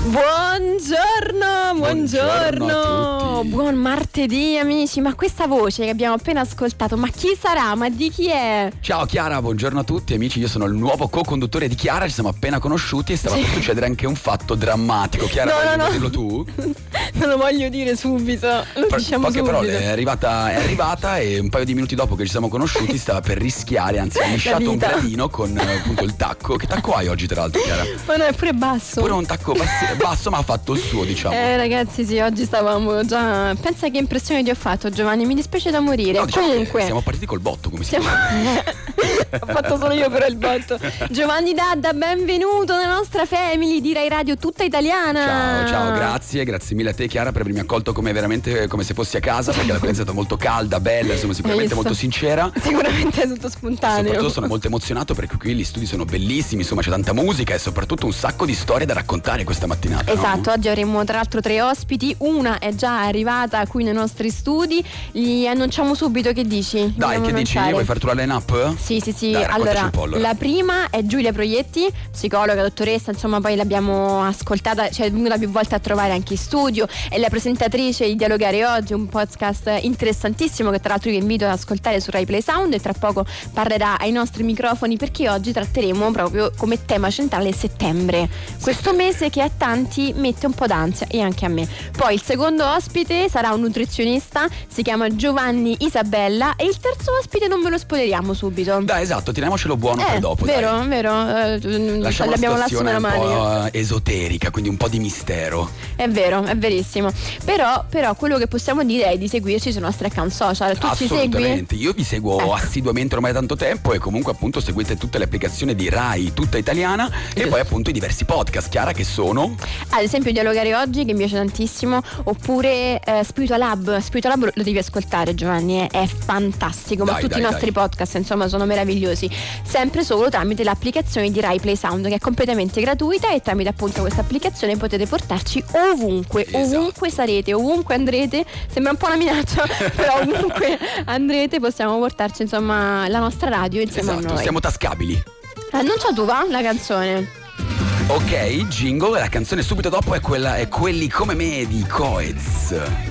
Buongiorno. Buon martedì amici, ma questa voce che abbiamo appena ascoltato, ma chi sarà? Ma di chi è? Ciao Chiara, buongiorno a tutti amici, io sono il nuovo co-conduttore di Chiara, ci siamo appena conosciuti e stava per succedere anche un fatto drammatico. Chiara, vuoi dirlo tu? Non lo voglio dire subito, lo diciamo poche subito. parole, è arrivata e un paio di minuti dopo che ci siamo conosciuti stava per rischiare, anzi ha lisciato un gradino con appunto il tacco. Che tacco hai oggi tra l'altro, Chiara? Ma no, è pure basso. Pure un tacco basso ma ha fatto il suo, diciamo. Ragazzi, sì, oggi stavamo già. Pensa che impressione ti ho fatto, Giovanni, mi dispiace da morire. No, diciamo comunque siamo partiti col botto, come si chiama? Ho fatto solo io però il botto. Giovanni Dadda, benvenuto nella nostra family di Rai Radio tutta italiana. Ciao, grazie mille a te Chiara per avermi accolto come veramente come se fossi a casa, perché la presenza è stata molto calda, bella, insomma sicuramente molto sincera. Sicuramente è tutto spontaneo. Soprattutto sono molto emozionato perché qui gli studi sono bellissimi, insomma c'è tanta musica e soprattutto un sacco di storie da raccontare questa mattinata. Esatto, no? Oggi avremo tra l'altro 3 ospiti, una è già arrivata qui nei nostri studi, gli annunciamo subito, che dici? Dai, che dici? Vuoi fare tu la line-up? Sì. Dai, Allora, un po', allora, la prima è Giulia Proietti, psicologa, dottoressa, insomma poi l'abbiamo ascoltata, cioè è venuta più volte a trovare anche in studio, è la presentatrice di Dialogare Oggi, un podcast interessantissimo che tra l'altro io vi invito ad ascoltare su Rai Play Sound, e tra poco parlerà ai nostri microfoni perché oggi tratteremo proprio come tema centrale settembre, questo mese che a tanti mette un po' d'ansia e anche a me. Poi il secondo ospite sarà un nutrizionista, si chiama Giovanni Isabella, e il terzo ospite non ve lo spoileriamo subito. Dai, esatto, teniamocelo buono per dopo. Vero. Lasciamo l'abbiamo una lasso situazione nella un manica. po' esoterica, quindi un po' di mistero. È vero, è verissimo. Però quello che possiamo dire è di seguirci sui nostri account social. Tu ci segui? Assolutamente, io vi seguo assiduamente ormai da tanto tempo, e comunque appunto seguite tutte le applicazioni di Rai tutta italiana e poi appunto i diversi podcast, Chiara, che sono ad esempio Dialogare Oggi, che mi piace tantissimo, oppure Spiritual Lab lo devi ascoltare, Giovanni, è fantastico, ma tutti i nostri podcast insomma sono meravigliosi, sempre solo tramite l'applicazione di Rai Play Sound, che è completamente gratuita, e tramite appunto questa applicazione potete portarci ovunque, ovunque sarete, ovunque andrete, sembra un po' una minaccia però ovunque andrete possiamo portarci insomma la nostra radio insieme a noi. Siamo tascabili. Annuncia tu, va, la canzone. Ok, jingle, la canzone subito dopo è Quelli come me di Coez.